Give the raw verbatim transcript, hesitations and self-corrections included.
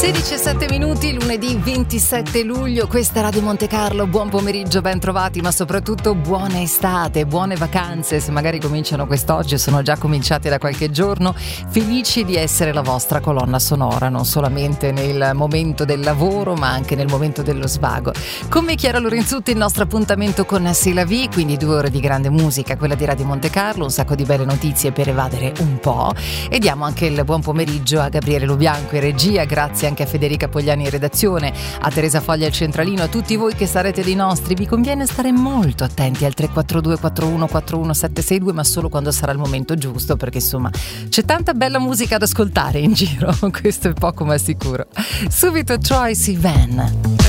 sedici e sette minuti, lunedì ventisette luglio, questa è Radio Monte Carlo. Buon pomeriggio, ben trovati, ma soprattutto buona estate, buone vacanze. Se magari cominciano quest'oggi, sono già cominciate da qualche giorno. Felici di essere la vostra colonna sonora, non solamente nel momento del lavoro, ma anche nel momento dello svago. Come Chiara Lorenzutti, il nostro appuntamento con C'est la vie, quindi due ore di grande musica, quella di Radio Monte Carlo, un sacco di belle notizie per evadere un po'. E diamo anche il buon pomeriggio a Gabriele Lubianco in regia, grazie anche a Federica Pogliani in redazione, a Teresa Foglia al centralino, a tutti voi che sarete dei nostri. Vi conviene stare molto attenti al tre quattro due quattro uno quattro uno sette sei due, ma solo quando sarà il momento giusto, perché insomma c'è tanta bella musica ad ascoltare in giro, questo è poco ma sicuro. Subito Troye Sivan.